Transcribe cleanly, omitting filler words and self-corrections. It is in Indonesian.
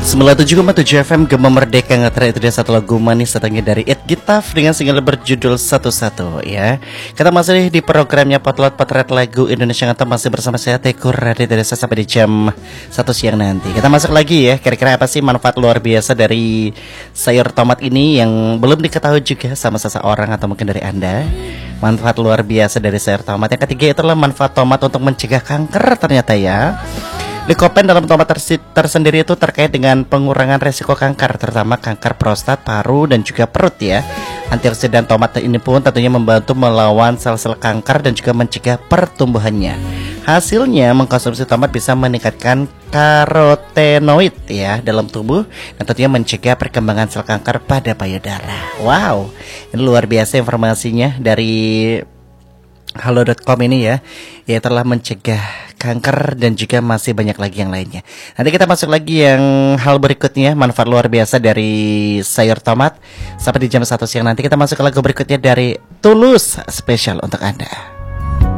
97,7 FM Gema Merdeka Ngetren. Itu dia satu lagu manis datangnya dari Ed Gitaf dengan single berjudul Satu-Satu ya. Kita masih di programnya Potlot Potret Lagu Indonesia Ngetop, masih bersama saya Tekur Radio dari sampai di jam 1 siang nanti. Kita masuk lagi ya, kira-kira apa sih manfaat luar biasa dari sayur tomat ini yang belum diketahui juga sama seseorang atau mungkin dari Anda. Manfaat luar biasa dari sayur tomat. Yang ketiga itulah manfaat tomat untuk mencegah kanker ternyata ya. Likopen dalam tomat tersendiri itu terkait dengan pengurangan resiko kanker, terutama kanker prostat, paru, dan juga perut ya. Antioksidan tomat ini pun tentunya membantu melawan sel-sel kanker dan juga mencegah pertumbuhannya. Hasilnya, mengkonsumsi tomat bisa meningkatkan karotenoid ya dalam tubuh dan tentunya mencegah perkembangan sel kanker pada payudara. Wow, ini luar biasa informasinya dari halo.com ini ya. Ya, telah mencegah kanker dan juga masih banyak lagi yang lainnya. Nanti kita masuk lagi yang hal berikutnya, manfaat luar biasa dari sayur tomat. Sampai di jam 1 siang nanti kita masuk ke lagu berikutnya dari Tulus, spesial untuk Anda.